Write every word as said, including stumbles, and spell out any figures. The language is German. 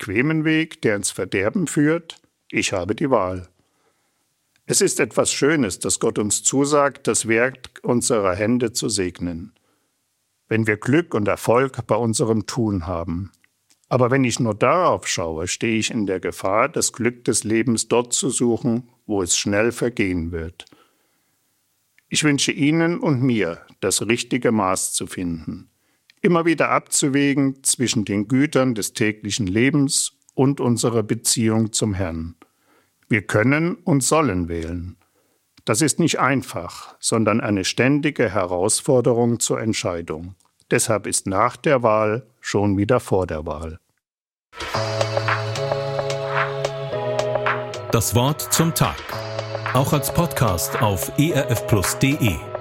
bequemen Weg, der ins Verderben führt? Ich habe die Wahl. Es ist etwas Schönes, dass Gott uns zusagt, das Werk unserer Hände zu segnen, wenn wir Glück und Erfolg bei unserem Tun haben. Aber wenn ich nur darauf schaue, stehe ich in der Gefahr, das Glück des Lebens dort zu suchen, wo es schnell vergehen wird. Ich wünsche Ihnen und mir, das richtige Maß zu finden, immer wieder abzuwägen zwischen den Gütern des täglichen Lebens und unserer Beziehung zum Herrn. Wir können und sollen wählen. Das ist nicht einfach, sondern eine ständige Herausforderung zur Entscheidung. Deshalb ist nach der Wahl schon wieder vor der Wahl. Das Wort zum Tag. Auch als Podcast auf e r f plus punkt d e.